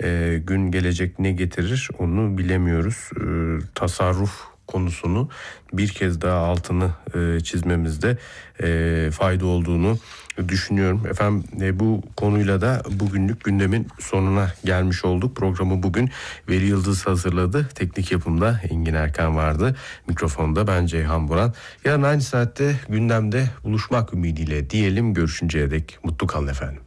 Gün gelecek ne getirir onu bilemiyoruz. Tasarruf konusunu bir kez daha altını çizmemizde fayda olduğunu düşünüyorum. Efendim bu konuyla da bugünlük gündemin sonuna gelmiş olduk. Programı bugün Veli Yıldız hazırladı. Teknik yapımda Engin Erkan vardı. Mikrofonda ben Ceyhan Buran. Yarın aynı saatte gündemde buluşmak ümidiyle diyelim. Görüşünceye dek mutlu kalın efendim.